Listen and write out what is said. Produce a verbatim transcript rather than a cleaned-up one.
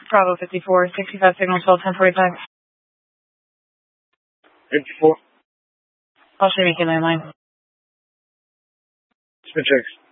Bravo fifty-four, sixty-five signal twelve ten forty-five. fifty-four. I'll show you landline. Spin checks.